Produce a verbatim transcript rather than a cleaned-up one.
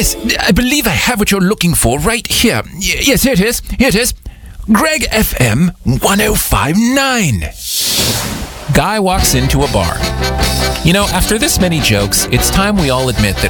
Yes, I believe I have what you're looking for right here. Y- yes, here it is. Here it is. Greg F M one oh five point nine. Guy walks into a bar. You know, after this many jokes, it's time we all admit that